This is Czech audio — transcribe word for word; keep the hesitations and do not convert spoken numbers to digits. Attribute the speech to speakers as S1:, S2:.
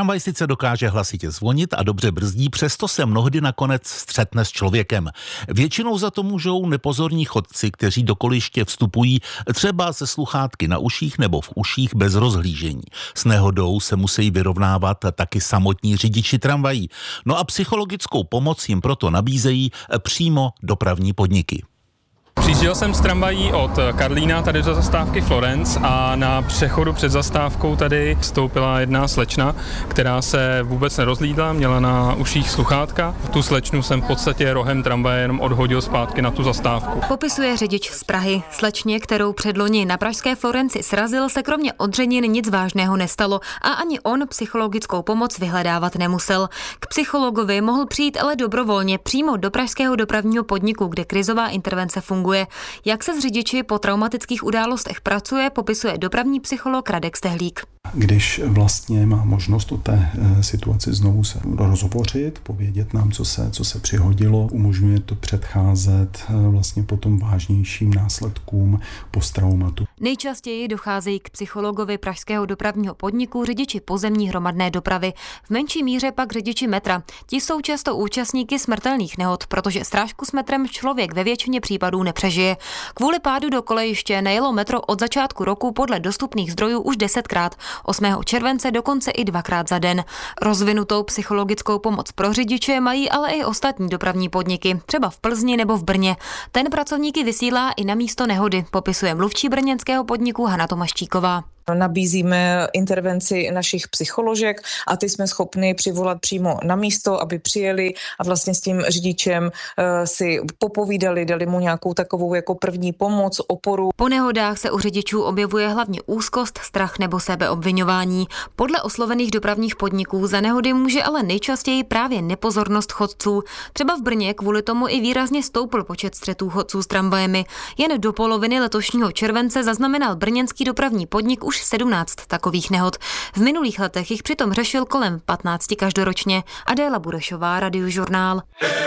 S1: Tramvaj sice dokáže hlasitě zvonit a dobře brzdí, přesto se mnohdy nakonec střetne s člověkem. Většinou za to můžou nepozorní chodci, kteří do koliště vstupují třeba se sluchátky na uších nebo v uších bez rozhlížení. S nehodou se musí vyrovnávat taky samotní řidiči tramvají. No a psychologickou pomoc jim proto nabízejí přímo dopravní podniky.
S2: Přijížděl jsem z tramvají od Karlína tady do zastávky Florence a na přechodu před zastávkou tady vstoupila jedna slečna, která se vůbec nerozhlídla, měla na uších sluchátka. Tu slečnu jsem v podstatě rohem tramvaje jenom odhodil zpátky na tu zastávku.
S3: Popisuje řidič z Prahy. Slečně, kterou předloni na pražské Florenci srazil, se kromě odřenin nic vážného nestalo a ani on psychologickou pomoc vyhledávat nemusel. K psychologovi mohl přijít ale dobrovolně přímo do pražského dopravního podniku, kde krizová intervence funguje. Jak se s řidiči po traumatických událostech pracuje, popisuje dopravní psycholog Radek Stehlík.
S4: Když vlastně má možnost o té situaci znovu se rozhovořit, povědět nám, co se, co se přihodilo, umožňuje to předcházet vlastně potom vážnějším následkům posttraumatu.
S3: Nejčastěji docházejí k psychologovi pražského dopravního podniku řidiči pozemní hromadné dopravy, v menší míře pak řidiči metra. Ti jsou často účastníky smrtelných nehod, protože srážku s metrem člověk ve většině případů nepřežije. Kvůli pádu do kolejiště nejelo metro od začátku roku podle dostupných zdrojů už desetkrát. osmého července dokonce i dvakrát za den. Rozvinutou psychologickou pomoc pro řidiče mají ale i ostatní dopravní podniky, třeba v Plzni nebo v Brně. Ten pracovníky vysílá i na místo nehody, popisuje mluvčí brněnského podniku Hana Tomaščíková.
S5: Nabízíme intervenci našich psycholožek a ty jsme schopni přivolat přímo na místo, aby přijeli a vlastně s tím řidičem uh, si popovídali, dali mu nějakou takovou jako první pomoc, oporu.
S3: Po nehodách se u řidičů objevuje hlavně úzkost, strach nebo sebeobviňování. Podle oslovených dopravních podniků za nehody může ale nejčastěji právě nepozornost chodců. Třeba v Brně kvůli tomu i výrazně stoupl počet střetů chodců s tramvajemi. Jen do poloviny letošního července zaznamenal brněnský dopravní podnik už sedmnáct takových nehod. V minulých letech jich přitom řešil kolem patnáct každoročně. Adéla Burešová, Radiožurnál.